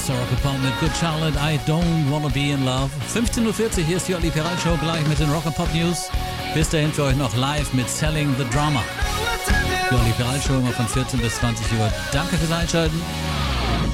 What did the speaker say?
Mr. Rock'n'Pop mit Good Charlotte, I Don't Wanna Be in Love. 15.40 Uhr, hier ist die Olli Piral Show, gleich mit den Rock'n'Pop News. Bis dahin für euch noch live mit Selling the Drama. Die Olli Piral Show immer von 14 bis 20 Uhr. Danke fürs Einschalten.